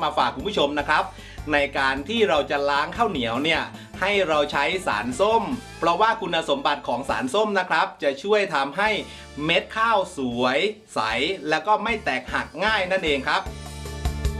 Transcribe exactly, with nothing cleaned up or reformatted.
มาฝากคุณผู้ชมนะครับในการที่เราจะล้างข้าวเหนียวเนี่ยให้เราใช้สารส้มเพราะว่าคุณสมบัติของสารส้มนะครับจะช่วยทำให้เม็ดข้าวสวยใสแล้วก็ไม่แตกหักง่ายนั่นเองครับ